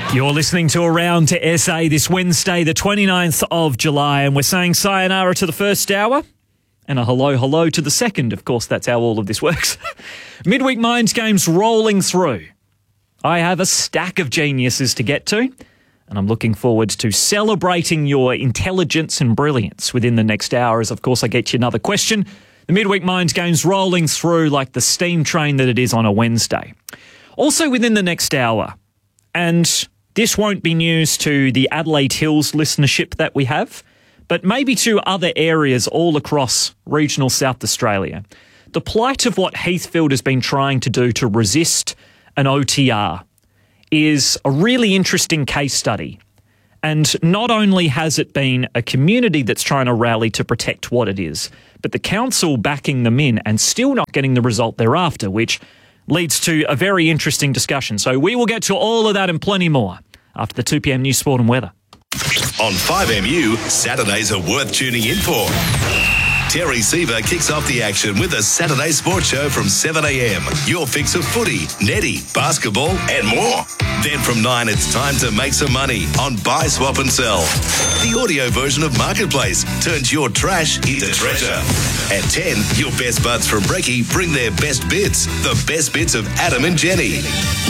You're listening to Around to SA this Wednesday, the 29th of July, and we're saying sayonara to the first hour and a hello to the second. Of course, that's how all of this works. Midweek Minds games rolling through. I have a stack of geniuses to get to, and I'm looking forward to celebrating your intelligence and brilliance within the next hour as, of course, I get you another question. The Midweek Minds games rolling through like the steam train that it is on a Wednesday. Also within the next hour, and this won't be news to the Adelaide Hills listenership that we have, but maybe to other areas all across regional South Australia. The plight of what Heathfield has been trying to do to resist an OTR is a really interesting case study. And not only has it been a community that's trying to rally to protect what it is, but the council backing them in and still not getting the result thereafter, which leads to a very interesting discussion. So we will get to all of that and plenty more after the 2 p.m. news, sport and weather. On 5MU, Saturdays are worth tuning in for. Terry Seaver kicks off the action with a Saturday sports show from 7am. Your fix of footy, netty, basketball and more. Then from 9, it's time to make some money on Buy, Swap and Sell. The audio version of Marketplace turns your trash into treasure. At 10, your best buds from Brekkie bring their best bits. The best bits of Adam and Jenny.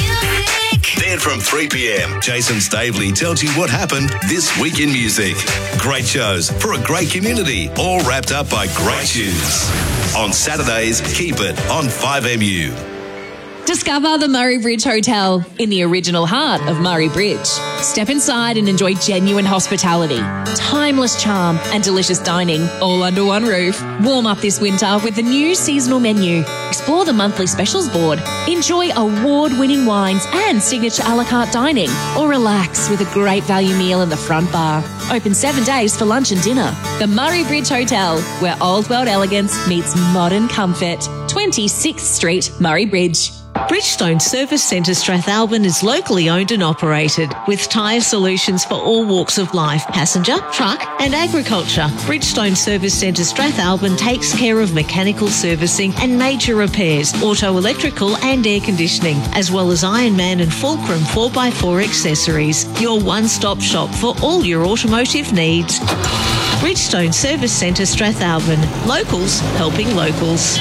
Then from 3pm, Jason Stavely tells you what happened this week in music. Great shows for a great community, all wrapped up by great tunes. On Saturdays, keep it on 5MU. Discover the Murray Bridge Hotel in the original heart of Murray Bridge. Step inside and enjoy genuine hospitality, timeless charm and delicious dining all under one roof. Warm up this winter with the new seasonal menu. Explore the monthly specials board. Enjoy award-winning wines and signature a la carte dining, or relax with a great value meal in the front bar. Open 7 days for lunch and dinner. The Murray Bridge Hotel, where old world elegance meets modern comfort. 26th Street, Murray Bridge. Bridgestone Service Centre Strathalbyn is locally owned and operated with tyre solutions for all walks of life, passenger, truck and agriculture. Bridgestone Service Centre Strathalbyn takes care of mechanical servicing and major repairs, auto electrical and air conditioning, as well as Ironman and Fulcrum 4x4 accessories. Your one-stop shop for all your automotive needs. Bridgestone Service Centre Strathalbyn. Locals helping locals.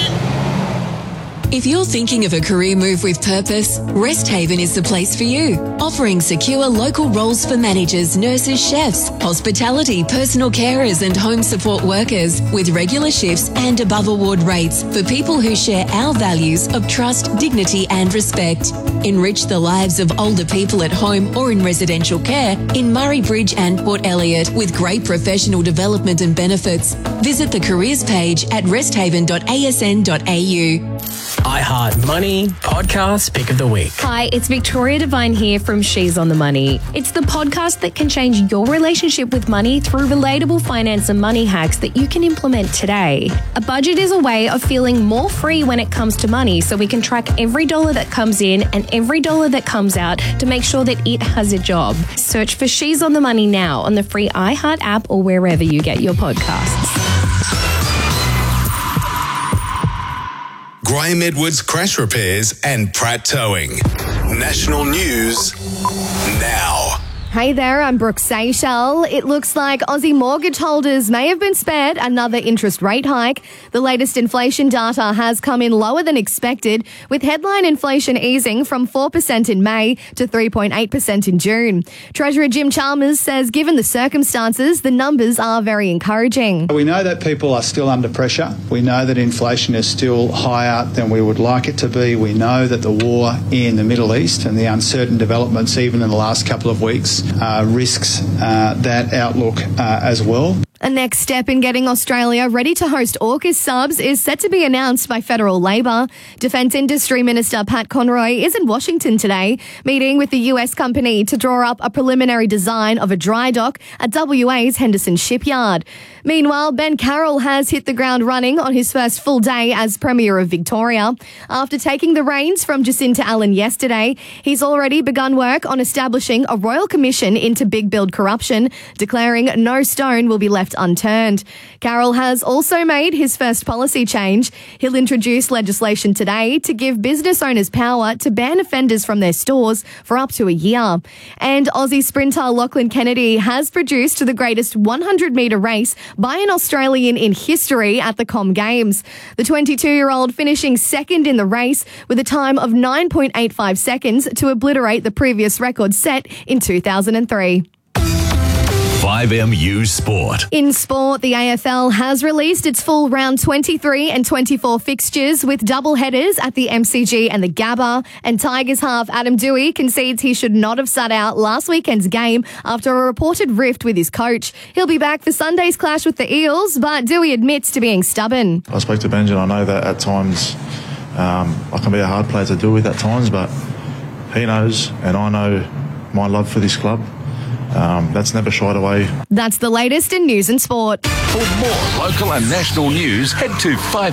If you're thinking of a career move with purpose, Resthaven is the place for you. Offering secure local roles for managers, nurses, chefs, hospitality, personal carers and home support workers with regular shifts and above award rates for people who share our values of trust, dignity and respect. Enrich the lives of older people at home or in residential care in Murray Bridge and Port Elliot with great professional development and benefits. Visit the careers page at resthaven.asn.au. iHeart Money Podcast Pick of the Week. Hi, it's Victoria Devine here from She's on the Money. It's the podcast that can change your relationship with money through relatable finance and money hacks that you can implement today. A budget is a way of feeling more free when it comes to money, so we can track every dollar that comes in and every dollar that comes out to make sure that it has a job. Search for She's on the Money now on the free iHeart app or wherever you get your podcasts. Graham Edwards Crash Repairs and Pratt Towing. National news now. Hey there, I'm Brooke Seychelles. It looks like Aussie mortgage holders may have been spared another interest rate hike. The latest inflation data has come in lower than expected, with headline inflation easing from 4% in May to 3.8% in June. Treasurer Jim Chalmers says given the circumstances, the numbers are very encouraging. We know that people are still under pressure. We know that inflation is still higher than we would like it to be. We know that the war in the Middle East and the uncertain developments even in the last couple of weeks risks that outlook as well. A next step in getting Australia ready to host AUKUS subs is set to be announced by federal Labor. Defence Industry Minister Pat Conroy is in Washington today, meeting with the US company to draw up a preliminary design of a dry dock at WA's Henderson shipyard. Meanwhile, Ben Carroll has hit the ground running on his first full day as Premier of Victoria. After taking the reins from Jacinta Allen yesterday, he's already begun work on establishing a royal commission into big build corruption, declaring no stone will be left unturned. Carroll has also made his first policy change. He'll introduce legislation today to give business owners power to ban offenders from their stores for up to a year. And Aussie sprinter Lachlan Kennedy has produced the greatest 100-metre race by an Australian in history at the Com Games. The 22-year-old finishing second in the race with a time of 9.85 seconds to obliterate the previous record set in 2003. 5MU Sport. In sport, the AFL has released its full round 23 and 24 fixtures with double headers at the MCG and the Gabba. And Tigers half Adam Doueihi concedes he should not have sat out last weekend's game after a reported rift with his coach. He'll be back for Sunday's clash with the Eels, but Doueihi admits to being stubborn. I spoke to Benji and I know that at times I can be a hard player to deal with at times, but he knows and I know my love for this club. That's never shied away. That's the latest in news and sport. For more local and national news, head to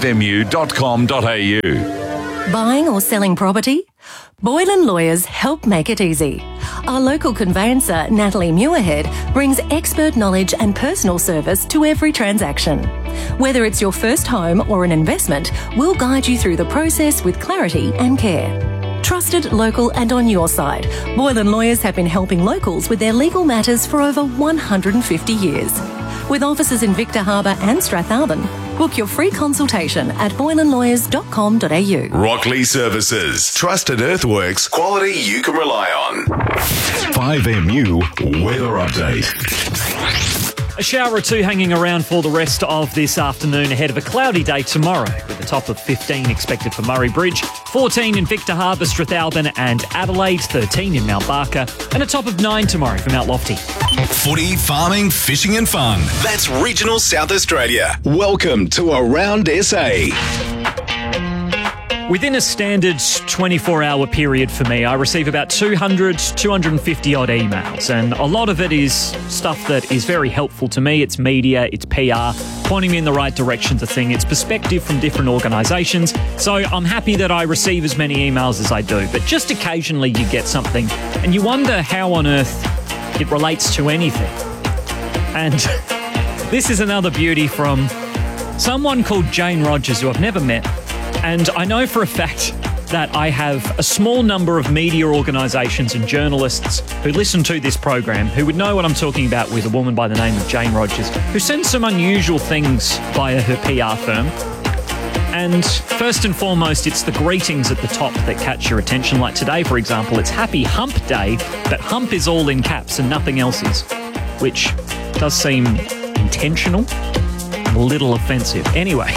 5mu.com.au. Buying or selling property? Boylan Lawyers help make it easy. Our local conveyancer, Natalie Muirhead, brings expert knowledge and personal service to every transaction. Whether it's your first home or an investment, we'll guide you through the process with clarity and care. Trusted, local and on your side, Boylan Lawyers have been helping locals with their legal matters for over 150 years. With offices in Victor Harbour and Strathalbyn, book your free consultation at boylanlawyers.com.au. Rockley Services. Trusted earthworks. Quality you can rely on. 5MU Weather Update. A shower or two hanging around for the rest of this afternoon ahead of a cloudy day tomorrow, with a top of 15 expected for Murray Bridge, 14 in Victor Harbour, Strathalbyn and Adelaide, 13 in Mount Barker, and a top of 9 tomorrow for Mount Lofty. Footy, farming, fishing and fun. That's regional South Australia. Welcome to Around SA. Within a standard 24-hour period for me, I receive about 200, 250 odd emails, and a lot of it is stuff that is very helpful to me. It's media, it's PR, pointing me in the right direction to things. It's perspective from different organisations. So I'm happy that I receive as many emails as I do, but just occasionally you get something and you wonder how on earth it relates to anything. And this is another beauty from someone called Jane Rogers, who I've never met. And I know for a fact that I have a small number of media organisations and journalists who listen to this program who would know what I'm talking about with a woman by the name of Jane Rogers, who sends some unusual things via her PR firm. And first and foremost, it's the greetings at the top that catch your attention. Like today, for example, it's Happy Hump Day, but hump is all in caps and nothing else is, which does seem intentional and a little offensive. Anyway,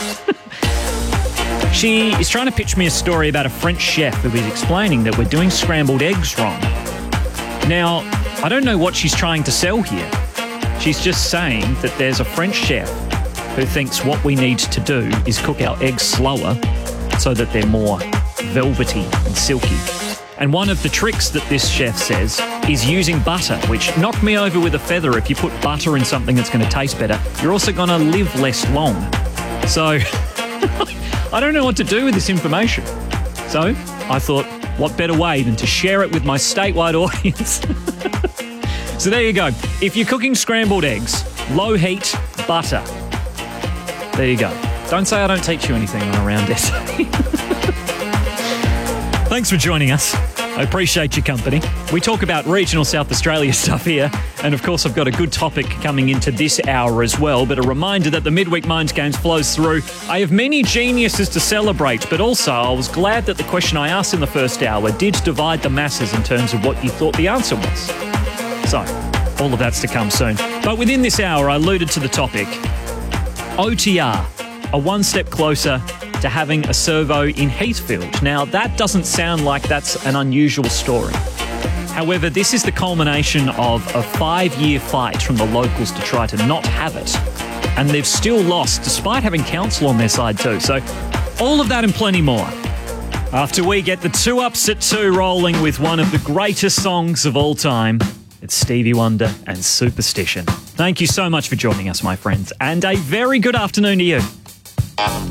she is trying to pitch me a story about a French chef who is explaining that we're doing scrambled eggs wrong. Now, I don't know what she's trying to sell here. She's just saying that there's a French chef who thinks what we need to do is cook our eggs slower so that they're more velvety and silky. And one of the tricks that this chef says is using butter, which knocked me over with a feather. If you put butter in something that's going to taste better, you're also going to live less long. So I don't know what to do with this information. So I thought, what better way than to share it with my statewide audience? So there you go. If you're cooking scrambled eggs, low heat, butter. There you go. Don't say I don't teach you anything on Around SA. Thanks for joining us. I appreciate your company. We talk about regional South Australia stuff here, and of course I've got a good topic coming into this hour as well, but a reminder that the Midweek Mind Games flows through. I have many geniuses to celebrate, but also I was glad that the question I asked in the first hour did divide the masses in terms of what you thought the answer was. So, all of that's to come soon. But within this hour, I alluded to the topic. OTR, a one step closer to having a servo in Heathfield. Now, that doesn't sound like that's an unusual story. However, this is the culmination of a 5-year fight from the locals to try to not have it. And they've still lost, despite having council on their side too. So, all of that and plenty more. After we get the 2 Ups at 2 rolling with one of the greatest songs of all time, it's Stevie Wonder and Superstition. Thank you so much for joining us, my friends, and a very good afternoon to you.